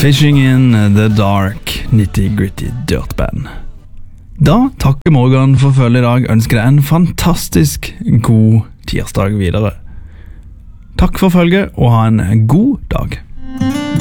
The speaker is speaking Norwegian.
Fishing in the Dark, Nitty Gritty Dirt Band. Da takker Morgan for følget i dag, ønsker deg en fantastisk god tirsdag videre. Takk for følget, og ha en god dag.